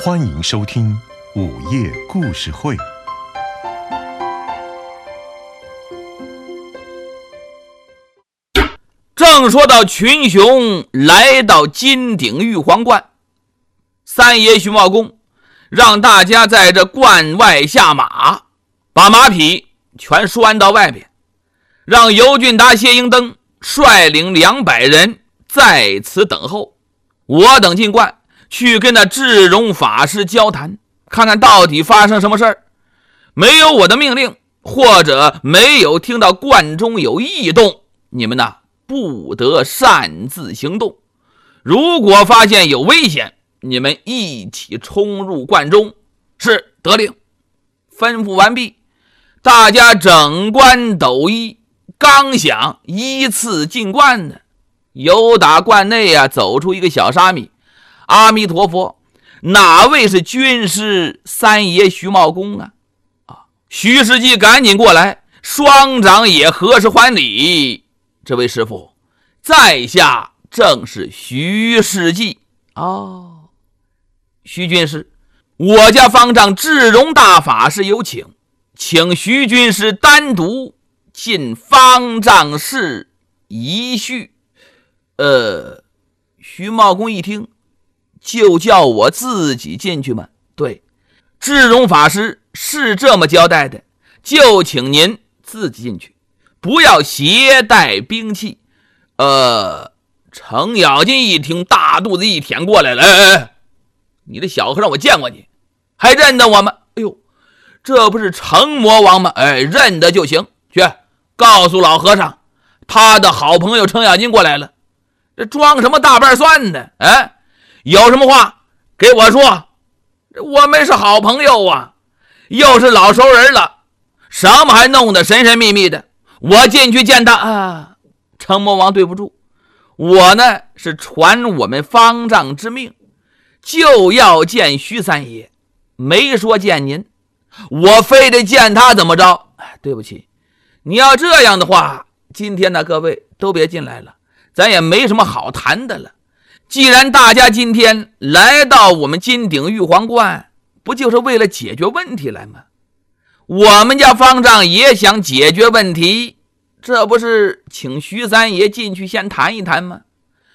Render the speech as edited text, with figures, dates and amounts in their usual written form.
欢迎收听午夜故事会。 正说到群雄来到金鼎玉皇观，三爷徐茂公让大家在这观外下马，把马匹全拴到外边，让尤俊达、谢英登率领200人在此等候。我等进观去跟那智荣法师交谈，看看到底发生什么事儿。没有我的命令，或者没有听到观中有异动，你们呢不得擅自行动。如果发现有危险，你们一起冲入观中。是，得令。吩咐完毕，大家整冠斗衣，刚想依次进观呢，由打观内走出一个小沙弥。阿弥陀佛，哪位是军师三爷徐茂公啊？徐世绩赶紧过来，双掌也合十还礼。这位师父，在下正是徐世绩。徐军师，我家方丈智荣大法师有请，请徐军师单独进方丈室一叙。徐茂公一听，就叫我自己进去吗？对，智荣法师是这么交代的，就请您自己进去，不要携带兵器。程咬金一听，大肚子一舔过来了，你的小和尚我见过你，还认得我吗？哎呦，这不是程魔王吗？认得就行，去告诉老和尚，他的好朋友程咬金过来了。这装什么大瓣蒜呢？有什么话给我说，我们是好朋友啊，又是老熟人了，什么还弄得神神秘秘的？我进去见他程魔王对不住，我呢是传我们方丈之命，就要见徐三爷，没说见您，我非得见他怎么着？对不起，你要这样的话，今天呢各位都别进来了，咱也没什么好谈的了。既然大家今天来到我们金鼎玉皇观，不就是为了解决问题来吗？我们家方丈也想解决问题，这不是请徐三爷进去先谈一谈吗？